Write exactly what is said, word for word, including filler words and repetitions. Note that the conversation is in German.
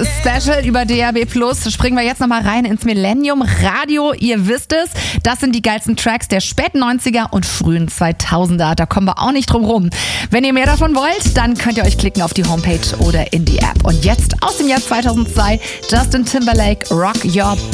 Special über D A B Plus. Springen wir jetzt nochmal rein ins Millennium Radio. Ihr wisst es, das sind die geilsten Tracks der späten neunziger und frühen zweitausender. Da kommen wir auch nicht drum rum. Wenn ihr mehr davon wollt, dann könnt ihr euch klicken auf die Homepage oder in die App. Und jetzt aus dem Jahr zweitausendzwei, Justin Timberlake, Rock Your